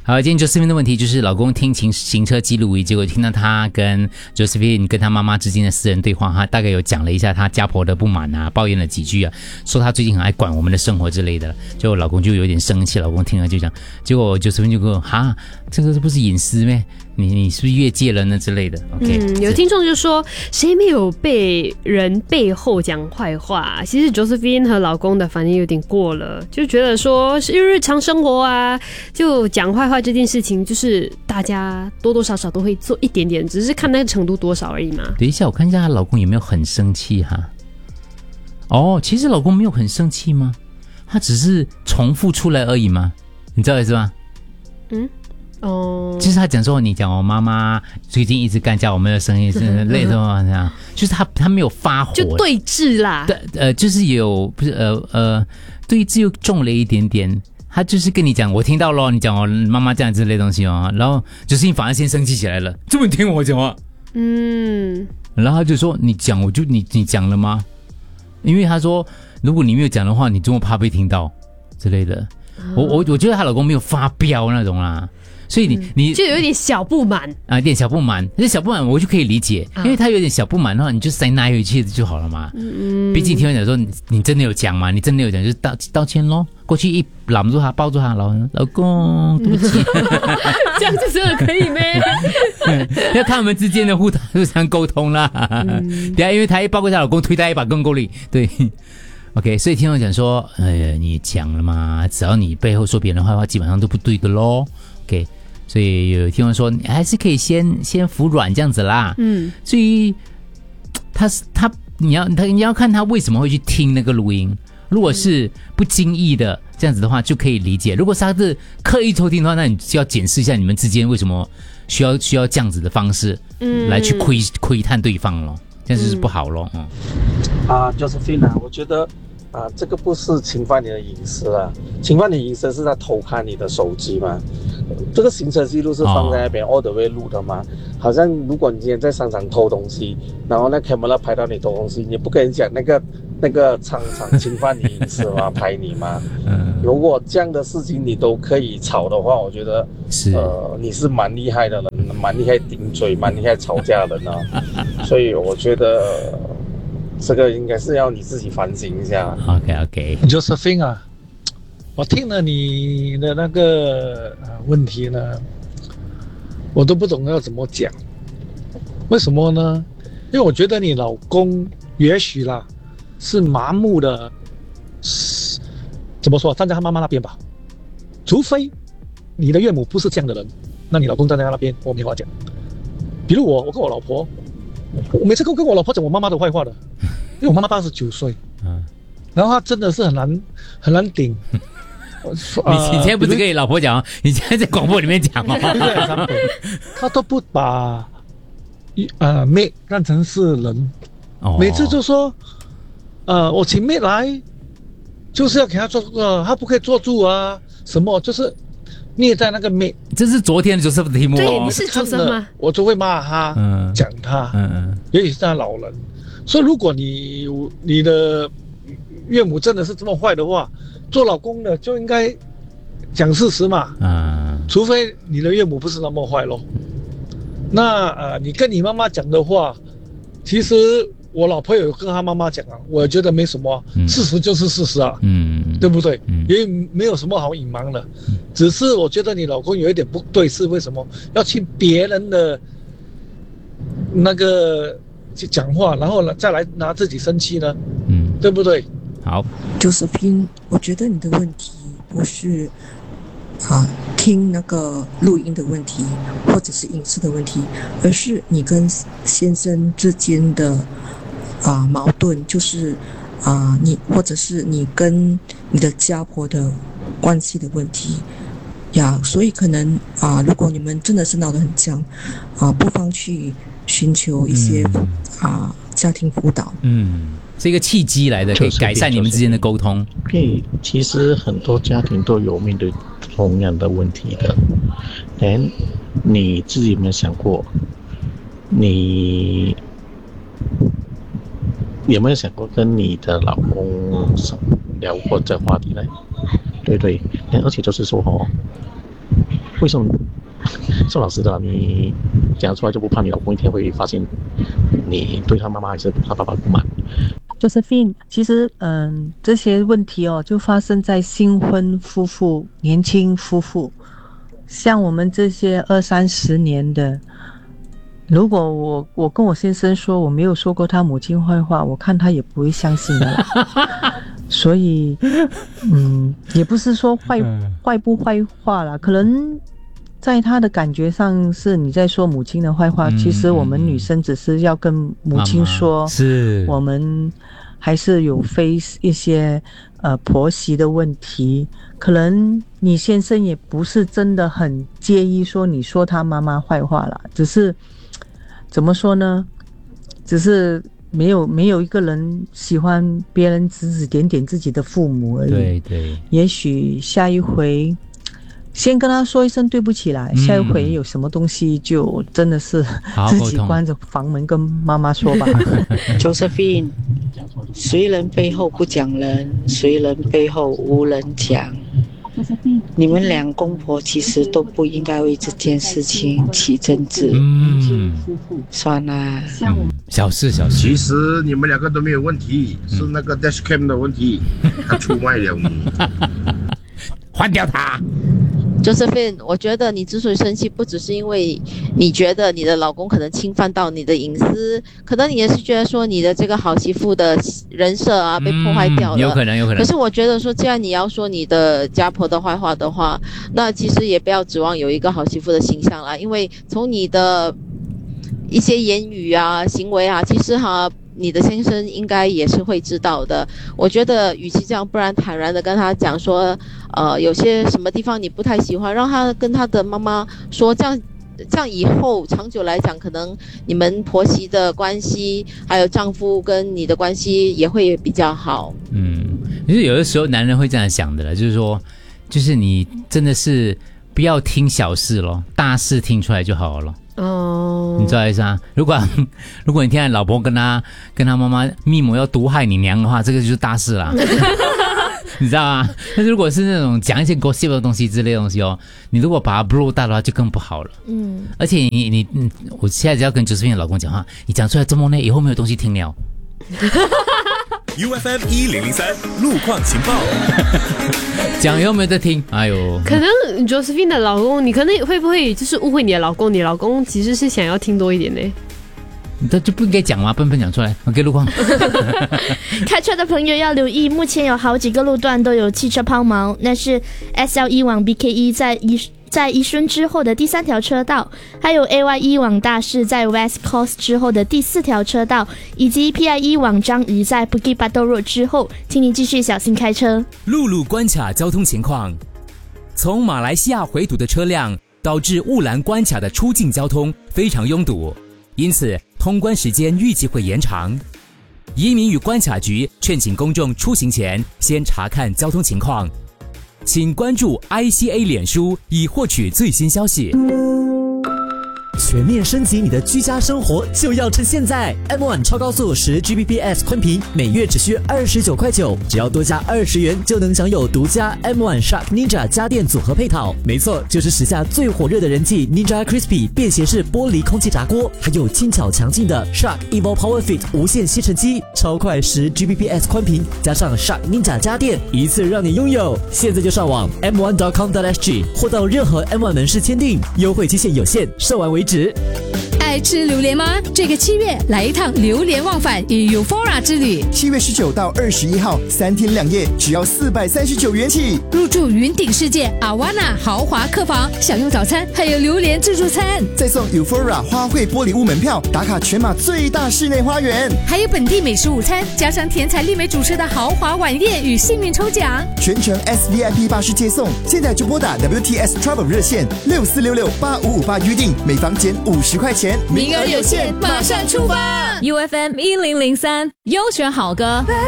好，今天 Josephine 的问题就是老公听行车记录仪，结果听到他跟 Josephine 跟他妈妈之间的私人对话，他大概有讲了一下他家婆的不满啊，抱怨了几句啊，说他最近很爱管我们的生活之类的，结果老公就有点生气，老公听了就讲，结果 Josephine 就跟我哈，这个不是隐私咩？你是不是越界了呢之类的 ？OK， 有听众就说，谁没有被人背后讲坏话？其实 Josephine 和老公的反应有点过了，就觉得说是日常生活啊，就讲坏话这件事情，就是大家多多少少都会做一点点，只是看那个程度多少而已嘛。 等一下，我看一下她老公有没有很生气哈。哦，其实老公没有很生气吗？他只是重复出来而已吗？你知道意思吗？就是他讲说，你讲我妈妈最近一直干叫我们的声音是累的吗？这样，就是他没有发火， 就对峙啦。 就是有不是对峙又重了一点点。他就是跟你讲，我听到咯，你讲我妈妈这样之类的东西哦，然后就是你反而先生气起来了，这么你听我讲话，然后他就说你讲我就你讲了吗？因为他说如果你没有讲的话，你这么怕被听到之类的。我觉得她老公没有发飙那种啦。所以你就有点小不满啊，有点小不满，这小不满我就可以理解，因为他有点小不满的话，你就塞拿回去就好了嘛。毕竟听我讲说，你真的有讲嘛？你真的有讲，就是道歉咯。过去一揽住他，抱住他，老公，对不起， 这样就真的可以咩？ 要看我们之间的互相沟通啦。等下因为他一抱过他老公，推他一把更够力，对。OK， 所以听我讲说，你讲了嘛，只要你背后说别人的坏话，基本上都不对的咯。OK， 所以有听我说，你还是可以先服软这样子啦。至于你要看他为什么会去听那个录音。如果是不经意的这样子的话，就可以理解；如果是他是刻意偷听的话，那你就要检视一下你们之间为什么需要这样子的方式，来去窥探对方咯，这样就是不好咯。 Josephine 我觉得。这个不是侵犯你的隐私啊，侵犯你隐私是在偷看你的手机嘛。这个行车记录是放在那边 all the way 录的嘛。好像如果你今天在商场偷东西，然后那 camera 拍到你偷东西，你不跟人讲那个厂侵犯你隐私吗？拍你吗？如果这样的事情你都可以吵的话，我觉得你是蛮厉害的人，蛮厉害顶嘴，蛮厉害吵架的人啊。所以我觉得。这个应该是要你自己反省一下。 OK， Josephine 我听了你的那个问题呢，我都不懂要怎么讲。为什么呢？因为我觉得你老公也许啦是麻木的，怎么说，站在他妈妈那边吧。除非你的岳母不是这样的人，那你老公站在他那边，我没话讲。比如我跟我老婆。我每次跟我老婆讲我妈妈的坏话的，因为我妈妈89岁，然后她真的是很难顶。 你现在不是跟你老婆讲，你现在在广播里面讲哦。 她都不把妹当成是人，每次就说我请妹来，就是要给她做她不可以做主啊，什么就是虐待那个妹。 这是昨天的Joseph的题目哦。 对，你是Joseph吗？ 我就会骂他，讲他，尤其是他老人。所以如果你的岳母真的是这么坏的话，做老公的就应该讲事实嘛。除非你的岳母不是那么坏咯。那你跟你妈妈讲的话，其实我老婆有跟她妈妈讲啊，我觉得没什么，事实就是事实啊，对不对？也没有什么好隐瞒的，只是我觉得你老公有一点不对，是为什么要听别人的那个去讲话，然后再来拿自己生气呢？对不对？ 好 ，Josephine，我觉得你的问题不是听那个录音的问题，或者是隐私的问题，而是你跟先生之间的矛盾，就是你或者是你跟你的家婆的关系的问题呀。所以可能如果你们真的是闹得很僵不妨去寻求一些家庭辅导。 是一个契机来的，可以改善你们之间的沟通。 其实很多家庭都有面对同样的问题的。你自己有没有想过，你有没有想过跟你的老公聊过这话题呢？对，而且就是说为什么？宋老师的，你讲出来就不怕你老公一天会发现你对他妈妈还是他爸爸不满 ？Josephine， 其实这些问题就发生在新婚夫妇、年轻夫妇，像我们这些20-30年的。如果我跟我先生说我没有说过他母亲坏话，我看他也不会相信的啦。所以也不是说坏不坏话啦，可能在他的感觉上是你在说母亲的坏话，其实我们女生只是要跟母亲说，是我们还是有face一些婆媳的问题，可能你先生也不是真的很介意说你说他妈妈坏话啦，只是怎么说呢？只是没有一个人喜欢别人指指点点自己的父母而已。对对，也许下一回先跟他说一声对不起啦，下一回有什么东西就真的是自己关着房门跟妈妈说吧。 Josephine， 谁人背后不讲人，谁人背后无人讲。你们两公婆其实都不应该为这件事情起争执。算啦， 小事。 其实你们两个都没有问题，是那个 dashcam 的问题，他出卖了你。 换掉他。 Josephine， 我觉得你之所以生气，不只是因为你觉得你的老公可能侵犯到你的隐私，可能你也是觉得说你的这个好媳妇的人设啊被破坏掉了。有可能。可是我觉得说，既然你要说你的家婆的坏话的话，那其实也不要指望有一个好媳妇的形象啦，因为从你的一些言语啊、行为啊，其实你的先生应该也是会知道的。我觉得与其这样，不然坦然的跟他讲说，有些什么地方你不太喜欢，让他跟他的妈妈说，这样以后长久来讲，可能你们婆媳的关系，还有丈夫跟你的关系也会比较好。 其实有的时候男人会这样想的了，就是说，就是你真的是不要听小事咯，大事听出来就好了。你知道意思啊？如果你听到老婆跟他妈妈密谋要毒害你娘的话，这个就是大事啦。你知道吗？但是如果是那种讲一些 gossip 的东西之类的东西你如果把它 blow 大的话，就更不好了。而且我现在只要跟Josephine的老公讲话，你讲出来这么累，以后没有东西听了。 UFM 1003路况情报， 讲以后没有在听。哎呦， 可能 Josephine 的老公，你可能会不会就是误会你的老公？你老公其实是想要听多一点呢。 这就不应该讲吗？笨讲出来。OK， 路况。 开车的朋友要留意，目前有好几个路段都有汽车抛锚，那是 SL1 往 BKE 在宜顺之后的第3条车道，还有 AY1 往大士在 West Coast 之后的第4条车道，以及 PI1 往章鱼在 Bukit Batok Road 之后，请你继续小心开车。 陆路关卡交通情况：从马来西亚回堵的车辆导致雾兰关卡的出境交通非常拥堵，因此通关时间预计会延长。移民与关卡局劝请公众出行前先查看交通情况。请关注 ICA 脸书以获取最新消息。 全面升级你的居家生活就要趁现在 M1 超高速10 Gbps 宽频每月只需29.9块，只要多加20元就能享有独家 M1 Shark Ninja 家电组合配套。没错，就是时下最火热的人气 Ninja Crispy 便携式玻璃空气炸锅，还有轻巧强劲的 Shark Evo Power Fit 无线吸尘机，超快10 Gbps 宽频加上 Shark Ninja 家电，一次让你拥有。现在就上网 m1.com.sg 或到任何 M1 门市签订，优惠期限有限，售完为止。 爱吃榴莲吗？这个7月来一趟榴莲忘返与 Euphora 之旅。 7月19到21号，3天2夜，只要439元起。 入住云顶世界 Awana 豪华客房，享用早餐，还有榴莲自助餐， 再送 Euphora 花卉玻璃屋门票，打卡全马最大室内花园， 还有本地美食午餐，加上甜才丽美主持的豪华晚宴与幸运抽奖， 全程 SVIP 巴士接送。现在就拨打 WTS Travel 热线64668558预定，每房减50块钱。 名额有限，马上出发。 UFM 1003优选好歌。